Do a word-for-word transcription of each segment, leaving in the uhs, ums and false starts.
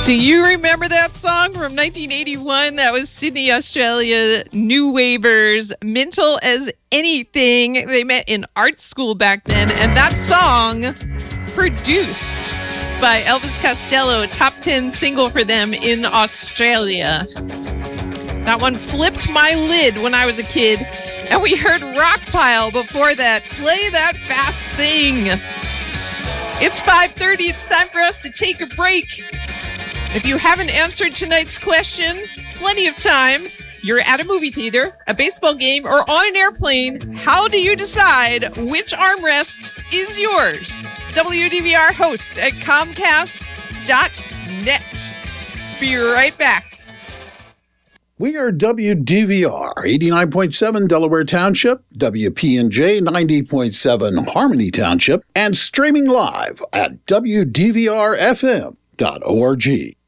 Do you remember that song from nineteen eighty-one? That was Sydney, Australia, New Wavers, Mental as Anything. They met in art school back then, and that song, produced by Elvis Costello, top ten single for them in Australia. That one flipped my lid when I was a kid. And we heard Rockpile before that. Play That Fast Thing. It's five thirty. It's time for us to take a break. If you haven't answered tonight's question, plenty of time. You're at a movie theater, a baseball game, or on an airplane. How do you decide which armrest is yours? W D V R host at comcast dot net. Be right back. We are W D V R, eighty-nine point seven Delaware Township, W P N J, ninety point seven Harmony Township, and streaming live at W D V R F M dot org.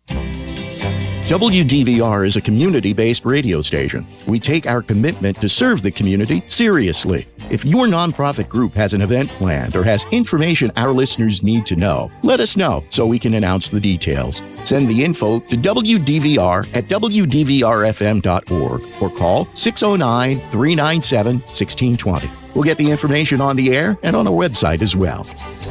W D V R is a community-based radio station. We take our commitment to serve the community seriously. If your nonprofit group has an event planned or has information our listeners need to know, let us know so we can announce the details. Send the info to W D V R at W D V R F M dot org or call six oh nine, three nine seven, one six two zero. We'll get the information on the air and on our website as well.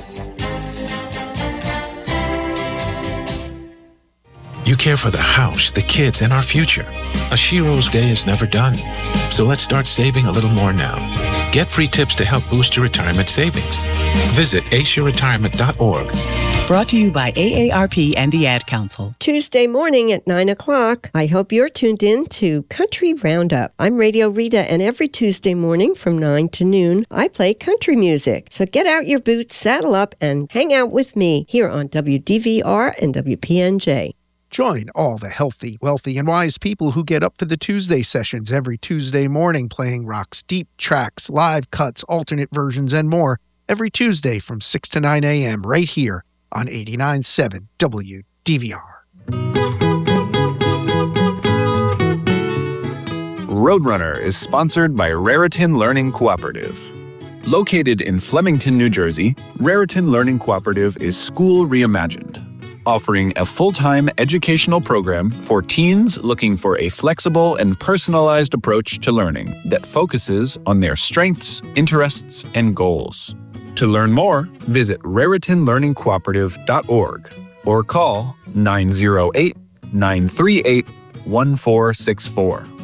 You care for the house, the kids, and our future. A Shiro's day is never done. So let's start saving a little more now. Get free tips to help boost your retirement savings. Visit ace your retirement dot org. Brought to you by A A R P and the Ad Council. Tuesday morning at nine o'clock. I hope you're tuned in to Country Roundup. I'm Radio Rita, and every Tuesday morning from nine to noon, I play country music. So get out your boots, saddle up, and hang out with me here on W D V R and W P N J. Join all the healthy, wealthy, and wise people who get up for the Tuesday sessions every Tuesday morning, playing rock's deep tracks, live cuts, alternate versions, and more every Tuesday from six to nine a.m. right here on eighty-nine point seven W D V R. Roadrunner is sponsored by Raritan Learning Cooperative. Located in Flemington, New Jersey, Raritan Learning Cooperative is School Reimagined, offering a full-time educational program for teens looking for a flexible and personalized approach to learning that focuses on their strengths, interests, and goals. To learn more, visit Raritan Learning Cooperative dot org or call nine oh eight, nine three eight, one four six four.